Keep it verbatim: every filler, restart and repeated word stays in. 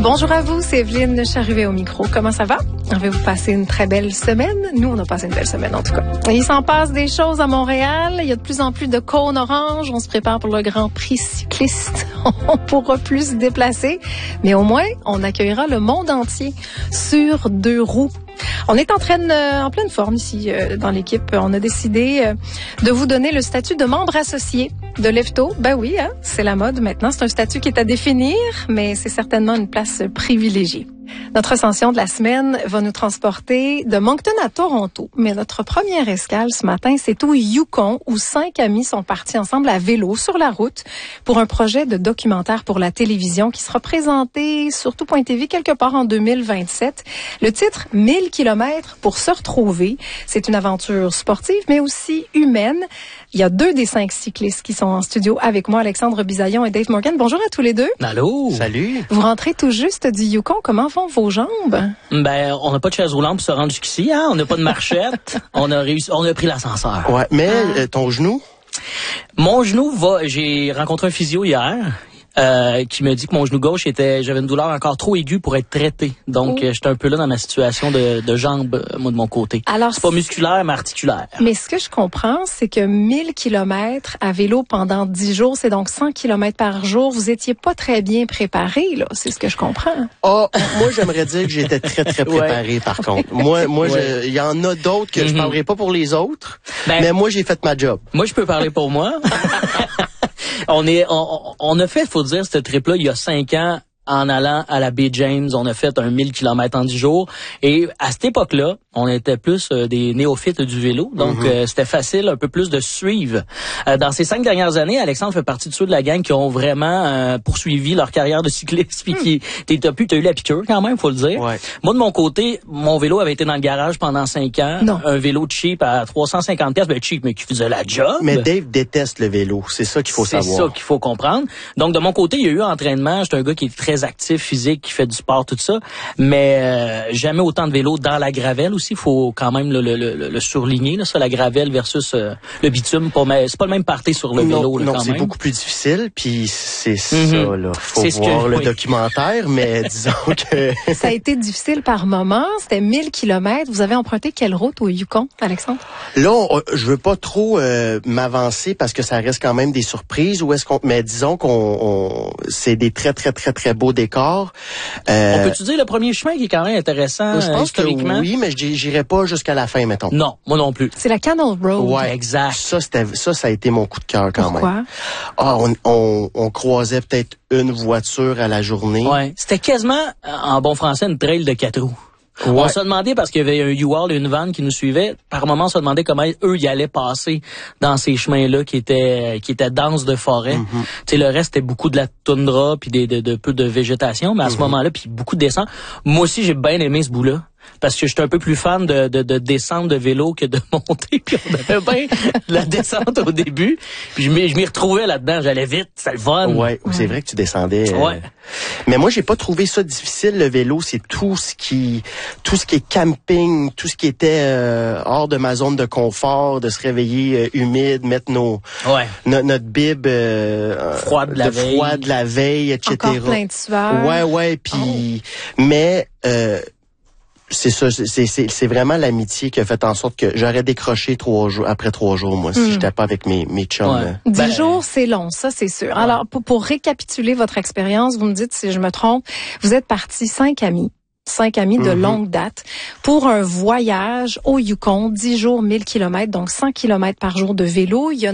Bonjour à vous, c'est Evelyne Charruet au micro. Comment ça va? Avez-vous passé une très belle semaine? Nous, on a passé une belle semaine, en tout cas. Et il s'en passe des choses à Montréal. Il y a de plus en plus de cônes oranges. On se prépare pour le Grand Prix cycliste. On pourra plus se déplacer. Mais au moins, on accueillera le monde entier sur deux roues. On est en train de, en pleine forme ici euh, dans l'équipe. On a décidé euh, de vous donner le statut de membre associé de Lefto. Ben oui, hein, c'est la mode maintenant. C'est un statut qui est à définir, mais c'est certainement une place privilégiée. Notre ascension de la semaine va nous transporter de Moncton à Toronto. Mais notre première escale ce matin, c'est au Yukon, où cinq amis sont partis ensemble à vélo sur la route pour un projet de documentaire pour la télévision qui sera présenté sur tout point T V quelque part en deux mille vingt-sept. Le titre, mille kilomètres pour se retrouver. C'est une aventure sportive, mais aussi humaine. Il y a deux des cinq cyclistes qui sont en studio avec moi, Alexandre Bisaillon et Dave Morgan. Bonjour à tous les deux. Allô. Salut. Vous rentrez tout juste du Yukon. Comment vont vos jambes? Ben, on n'a pas de chaise roulante pour se rendre jusqu'ici, hein. On n'a pas de marchette. on a réussi, on a pris l'ascenseur. Ouais, mais ah. euh, ton genou? Mon genou va, j'ai rencontré un physio hier. Euh, qui me dit que mon genou gauche était, j'avais une douleur encore trop aiguë pour être traité. Donc, oh. euh, j'étais un peu là dans ma situation de, de jambe, euh, moi, de mon côté. Alors, c'est pas musculaire, mais articulaire. Mais ce que je comprends, c'est que mille kilomètres à vélo pendant dix jours, c'est donc cent kilomètres par jour. Vous étiez pas très bien préparé, là. C'est ce que je comprends. Ah, oh, moi, j'aimerais dire que j'étais très, très préparé, ouais. par contre. Moi, moi, ouais. il y en a d'autres que mm-hmm. je parlerai pas pour les autres. Ben, mais moi, j'ai fait ma job. Moi, je peux parler pour moi. On est, on, on a fait, faut dire, ce trip-là il y a cinq ans. En allant à la baie James, on a fait un mille kilomètres en dix jours. Et à cette époque-là, on était plus euh, des néophytes du vélo. Donc, mm-hmm. euh, c'était facile un peu plus de suivre. Euh, dans ces cinq dernières années, Alexandre fait partie de ceux de la gang qui ont vraiment euh, poursuivi leur carrière de cycliste. Puis qui, mm. t'as pu, t'as eu la piqûre quand même, faut le dire. Ouais. Moi, de mon côté, mon vélo avait été dans le garage pendant cinq ans. Non. Un vélo cheap à trois cent cinquante pièces, ben cheap, mais qui faisait la job. Mais Dave déteste le vélo. C'est ça qu'il faut C'est savoir. C'est ça qu'il faut comprendre. Donc, de mon côté, il y a eu entraînement. J'étais un gars qui est très actif, physique, qui fait du sport, tout ça, mais euh, jamais autant de vélo dans la gravelle aussi. Il faut quand même le, le, le, le surligner, là, ça, la gravelle versus euh, le bitume. Pour, mais c'est pas le même party sur le non, vélo. Là, non, quand c'est même. beaucoup plus difficile, puis c'est mm-hmm. ça, là. Faut c'est voir que, le oui. documentaire, mais disons que... Ça a été difficile par moment. C'était mille kilomètres. Vous avez emprunté quelle route au Yukon, Alexandre? Là, on, je veux pas trop euh, m'avancer parce que ça reste quand même des surprises. Ou est-ce qu'on, mais disons qu'on, on, c'est des très très très très beaux décors. Euh, on peut-tu dire le premier chemin qui est quand même intéressant je pense historiquement? Que oui, mais j'irai pas jusqu'à la fin, mettons. Non, moi non plus. C'est la Canal Road. Ouais, exact. Ça, c'était, ça, ça a été mon coup de cœur quand Pourquoi? même. Ah, on, on, on croisait peut-être une voiture à la journée. Ouais, c'était quasiment en bon français une trail de quatre roues. Ouais. On se demandait, parce qu'il y avait un U-Haul et une van qui nous suivait, par moment on se demandait comment eux y allaient passer dans ces chemins-là qui étaient qui étaient denses de forêt. Mm-hmm. Tu sais, le reste c'était beaucoup de la toundra puis des de, de peu de végétation, mais à mm-hmm. ce moment-là puis beaucoup de descente. Moi aussi j'ai bien aimé ce bout-là. Parce que j'étais un peu plus fan de, de, de descendre de vélo que de monter. Puis on avait bien la descente au début. Puis je m'y, je m'y retrouvais là-dedans. J'allais vite, c'était le fun. Ouais, ouais. C'est vrai que tu descendais. Euh... Ouais. Mais moi, j'ai pas trouvé ça difficile, le vélo. C'est tout ce qui, tout ce qui est camping, tout ce qui était euh, hors de ma zone de confort, de se réveiller euh, humide, mettre nos, ouais. no, notre bib euh, froide de la de veille, froid de la veille, et cetera. Encore plein de sueur. Ouais, ouais. Puis, oh. mais euh, c'est ça, c'est, c'est, c'est vraiment l'amitié qui a fait en sorte que j'aurais décroché trois jours, après trois jours, moi, si mm. j'étais pas avec mes, mes chums. Ouais. Dix ben, jours, c'est long, ça, c'est sûr. Ouais. Alors, pour, pour récapituler votre expérience, vous me dites si je me trompe, vous êtes partis cinq amis. Cinq amis de mm-hmm. longue date pour un voyage au Yukon, dix jours, mille kilomètres, donc cent kilomètres par jour de vélo. Il y a